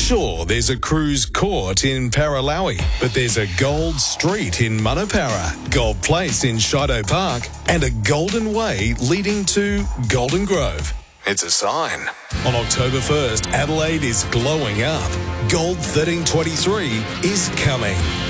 Sure, there's a cruise court in Paralawi, but there's a gold street in Manapara, Gold Place in Shido Park, and a golden way leading to Golden Grove. It's a sign. On October 1st, Adelaide is glowing up. Gold 1323 is coming.